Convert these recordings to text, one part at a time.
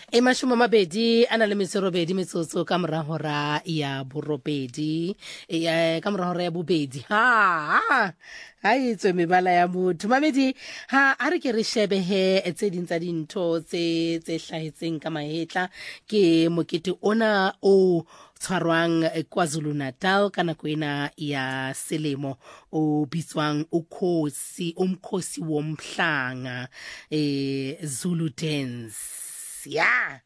E mashome a mabedi a na le metsorobedi metsotso ka mora hora ya borobedi ka mora hora ya bobedi ha itswe mebala ya motho mamedi ha a re ke re shebehe tse ding tsa dintho tse hlahetseng ka mahetla ke mokete ona o tshwarwang KwaZulu Natal kana kwena ya selemo o bitswang umkhosi womhlanga Zulu dance ya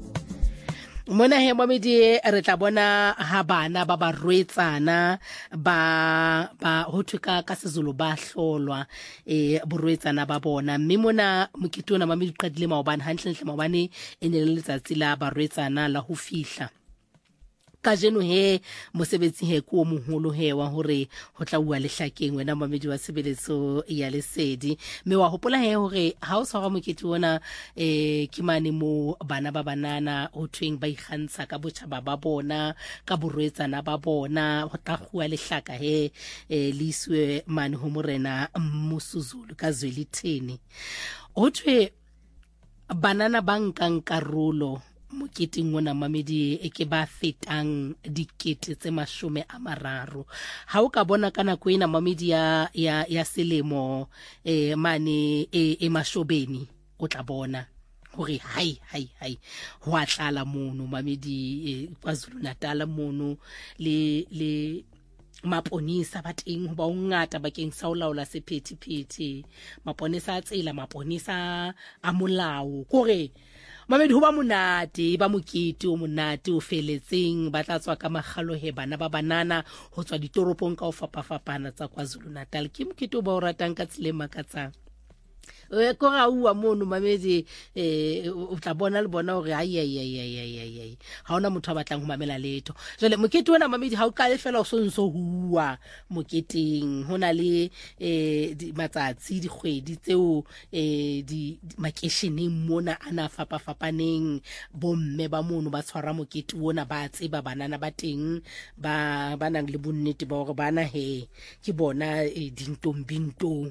mona he mamedi re tla bona ha bana ba ba rwetsana ba hothwe ka sezulu ba hlolwa borwetsana ba bona mme mona moketona mamedi qadile maobane hantle maobane ene le letsatsi la ba rwetsana la ho fihla ka jeno he mosebetsi he ko moholo he wa hore ho tla bua lehlakeng wena mamedi wa sebeletso ya lesedi me wa hopola he hore ha o tshwara mokete wona ke mane mo bana ba banana ho tweng ba ikgantsha ka botjhaba ba bona ka borwetsana ba bona ho tla bua lehlaka he liswe mane ho morena Mmusuzulu ka Zwelithini ho thwe banana ba nkang karolo moketing wona mamedi ke ba fetang dikete tse 30 ha o ka bona kana ko ena mamedi ya selemo mane mashobeni o tla bona hore hai ho a tlala mono mamedi KwaZulu Natal mono le maponisa ba teng ba ungata bakeng sa ho laola sephethephethe maponisa a tsela maponisa a molao kore mamedi ho ba monate ba mokete o monate o feletseng ba tla tswa ka magalo he bana ba banana ho tswa ditoropong ka ho fapafapana tsa KwaZulu Natal ke mokete o ba o ratang ka tselema ka tsang ko ga uwa mono mamedi o tla bona le bona hore ai ha ona motho a batlang ho mamela letho jole mokete wona mamedi ha o qale fela o sonso huwa moketeng hona le matsatsi dikgwedi tseo di makesheneng mona ana fapafapaneng bomme ba mono ba tshwara mokete wona ba tseba banana ba teng ba nang le bonnete ba hore bana he ke bona dintombintong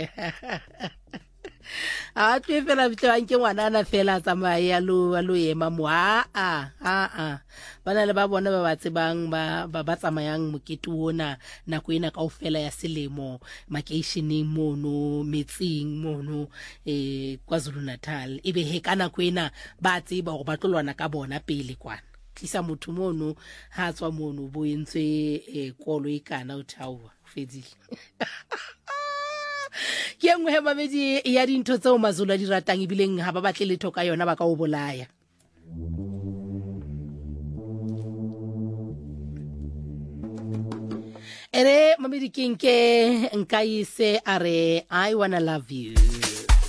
a twe fela bitlang ke ngwana ana fela tsamaya lo ema mo bana le ba bona ba ba tsebang ba tsamayang mokete wona nako ena kaofela ya selemo makeisheneng mono metsing mono KwaZulu Natal ebe he kana ko ena ba tseba go batlolwana ka bona pele kwana tlisa motho mono ha tswa mono bo entswe kolo ikana o thawa fedile ke engwe he mamedi ya dintho tseo maZulu a di ratang ibileng ha ba batle letho ka yona ba ka o bolaya ere mamedi kinke nkaise are I wanna love you